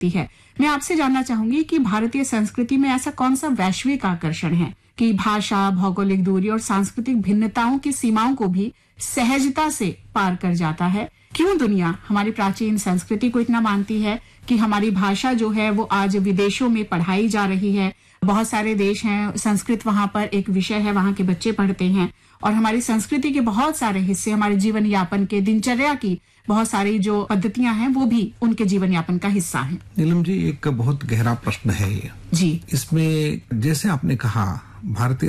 है। मैं आपसे जानना चाहूंगी कि भारतीय संस्कृति में ऐसा कौन सा वैश्विक आकर्षण है कि भाषा, भौगोलिक दूरी और सांस्कृतिक भिन्नताओं की सीमाओं को भी सहजता से पार कर जाता है? क्यों दुनिया हमारी प्राचीन संस्कृति को इतना मानती है कि हमारी भाषा जो है वो आज विदेशों में पढ़ाई जा रही है? बहुत सारे देश हैं, संस्कृत वहां पर एक विषय है, वहां के बच्चे पढ़ते हैं, और हमारी संस्कृति के बहुत सारे हिस्से, हमारे जीवन यापन के, दिनचर्या की बहुत सारी जो पद्धतियां हैं वो भी उनके जीवन यापन का हिस्सा है। नीलम जी, एक बहुत गहरा प्रश्न है ये जी। इसमें जैसे आपने कहा, भारतीय